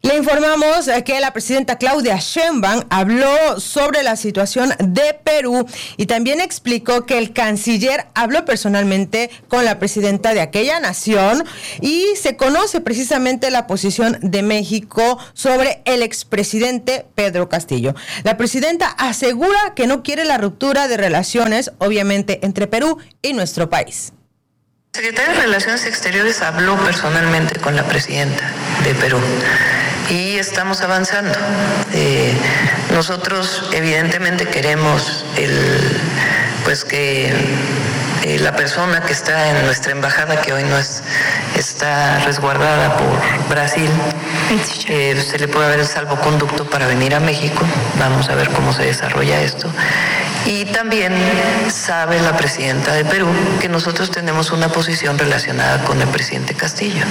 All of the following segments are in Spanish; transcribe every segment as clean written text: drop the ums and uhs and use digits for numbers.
Le informamos que la presidenta Claudia Sheinbaum habló sobre la situación de Perú y también explicó que el canciller habló personalmente con la presidenta de aquella nación y se conoce precisamente la posición de México sobre el expresidente Pedro Castillo. La presidenta asegura que no quiere la ruptura de relaciones, obviamente, entre Perú y nuestro país. El secretario de Relaciones Exteriores habló personalmente con la presidenta de Perú y estamos avanzando. Nosotros evidentemente queremos que la persona que está en nuestra embajada, que hoy está resguardada por Brasil, se le puede dar el salvoconducto para venir a México. Vamos a ver cómo se desarrolla esto. Y también sabe la presidenta de Perú que nosotros tenemos una posición relacionada con el presidente Castillo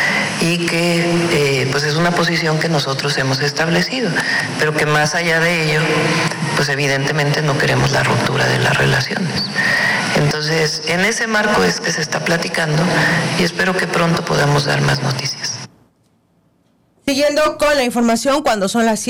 y que es una posición que nosotros hemos establecido, pero que más allá de ello, pues evidentemente no queremos la ruptura de las relaciones. Entonces, en ese marco es que se está platicando y espero que pronto podamos dar más noticias. Siguiendo con la información, cuando son las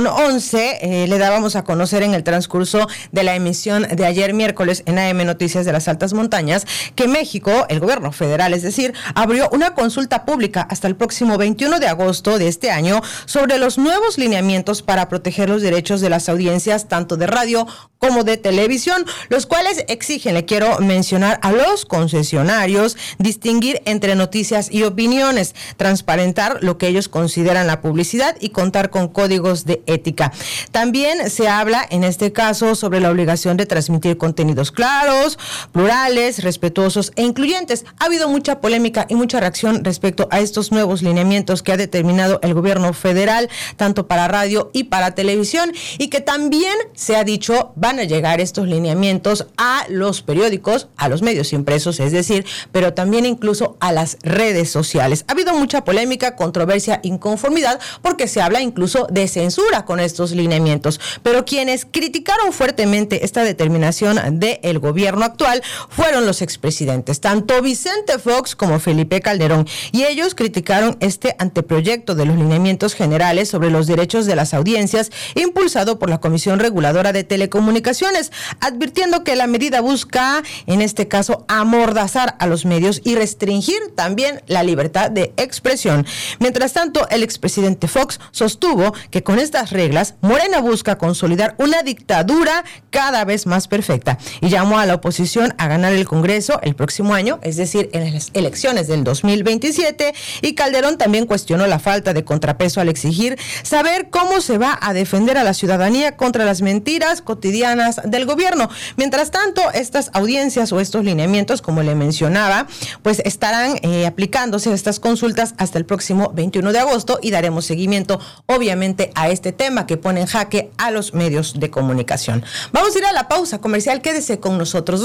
7:11, le dábamos a conocer en el transcurso de la emisión de ayer miércoles en AM Noticias de las Altas Montañas que México, el gobierno federal, es decir, abrió una consulta pública hasta el próximo 21 de agosto de este año sobre los nuevos lineamientos para proteger los derechos de las audiencias tanto de radio como de televisión, los cuales exigen, le quiero mencionar, a los concesionarios distinguir entre noticias y opiniones, transparentar lo que ellos consideran la publicidad y contar con códigos de ética. También se habla en este caso sobre la obligación de transmitir contenidos claros, plurales, respetuosos e incluyentes. Ha habido mucha polémica y mucha reacción respecto a estos nuevos lineamientos que ha determinado el gobierno federal, tanto para radio y para televisión, y que también se ha dicho van a llegar estos lineamientos a los periódicos, a los medios impresos, es decir, pero también incluso a las redes sociales. Ha habido mucha polémica, controversia, inconformidad, porque se habla incluso de censura con estos lineamientos. Pero quienes criticaron fuertemente esta determinación del gobierno actual fueron los expresidentes, tanto Vicente Fox como Felipe Calderón, y ellos criticaron este anteproyecto de los lineamientos generales sobre los derechos de las audiencias impulsado por la Comisión Reguladora de Telecomunicaciones, advirtiendo que la medida busca, en este caso, amordazar a los medios y restringir también la libertad de expresión. Mientras tanto, el expresidente Fox sostuvo que con estas reglas Morena busca consolidar una dictadura cada vez más perfecta y llamó a la oposición a ganar el Congreso el próximo año, es decir, en las elecciones del 2027, y Calderón también cuestionó la falta de contrapeso al exigir saber cómo se va a defender a la ciudadanía contra las mentiras cotidianas del gobierno. Mientras tanto, estas audiencias o estos lineamientos, como le mencionaba, pues estarán aplicándose estas consultas hasta el próximo 21 de agosto y daremos seguimiento, obviamente, a este tema que pone en jaque a los medios de comunicación. Vamos a ir a la pausa comercial, quédese con nosotros.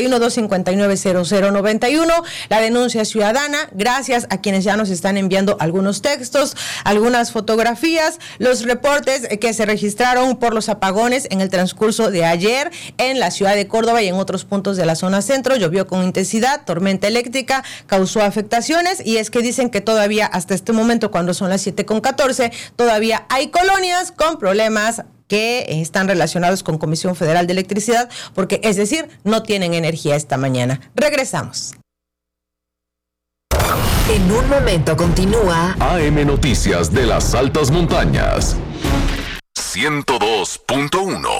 271-259-0091, la denuncia ciudadana, gracias a quienes ya nos están enviando algunos textos, algunas fotografías, los reportes que se registraron por los apagones en el transcurso de ayer en la ciudad de Córdoba y en otros puntos de la zona centro. Llovió con intensidad, tormenta eléctrica, causó afectaciones, y es que dicen que todavía hasta este momento, cuando son las 7:14, todavía hay colonias con problemas que están relacionados con Comisión Federal de Electricidad, porque, es decir, no tienen energía esta mañana. Regresamos. En un momento continúa AM Noticias de las Altas Montañas 102.1.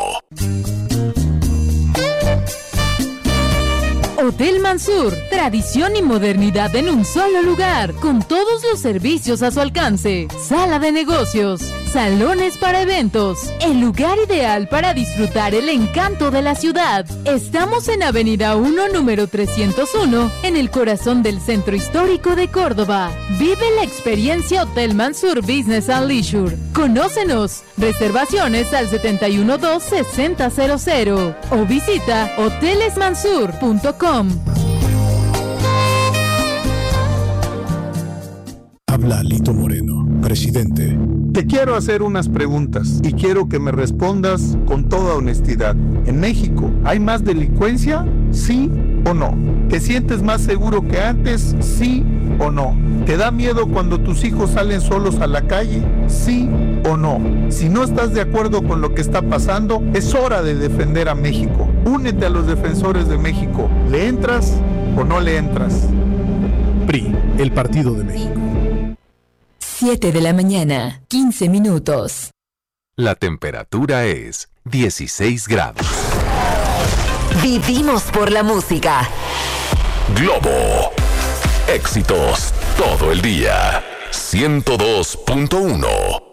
Hotel Mansur, tradición y modernidad en un solo lugar, con todos los servicios a su alcance. Sala de negocios, salones para eventos, el lugar ideal para disfrutar el encanto de la ciudad. Estamos en Avenida 1, número 301, en el corazón del centro histórico de Córdoba. Vive la experiencia Hotel Mansur Business and Leisure. Conócenos. Reservaciones al 712-6000 o visita hotelesmansur.com. Habla Alito Moreno, presidente. Te quiero hacer unas preguntas y quiero que me respondas con toda honestidad. ¿En México hay más delincuencia? ¿Sí o no? ¿Te sientes más seguro que antes? ¿Sí o no? ¿Te da miedo cuando tus hijos salen solos a la calle? ¿Sí o no? Si no estás de acuerdo con lo que está pasando, es hora de defender a México. Únete a los defensores de México. ¿Le entras o no le entras? PRI, el Partido de México. 7 de la mañana, 15 minutos. La temperatura es 16 grados. Vivimos por la música. Globo. Éxitos todo el día. 102.1.